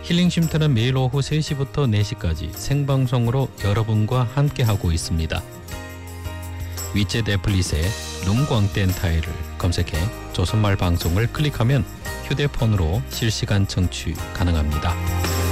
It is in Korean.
힐링쉼터는 매일 오후 3시부터 4시까지 생방송으로 여러분과 함께하고 있습니다. 위챗 애플릿에 눈광땡 타일을 검색해 조선말 방송을 클릭하면 휴대폰으로 실시간 청취 가능합니다.